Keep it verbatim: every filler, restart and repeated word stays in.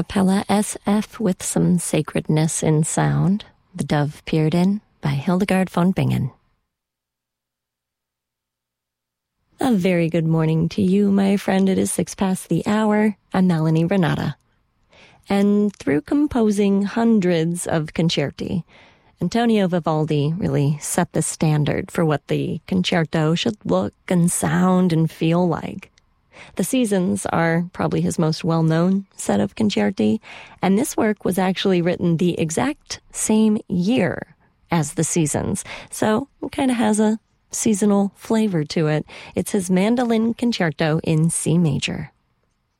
Cappella S F with some sacredness in sound. The Dove Peered In by Hildegard von Bingen. A very good morning to you, my friend. It is six past the hour. I'm Melanie Renata. And through composing hundreds of concerti, Antonio Vivaldi really set the standard for what the concerto should look and sound and feel like. The Seasons are probably his most well-known set of concerti, and this work was actually written the exact same year as The Seasons, so it kind of has a seasonal flavor to it. It's his Mandolin Concerto in C major.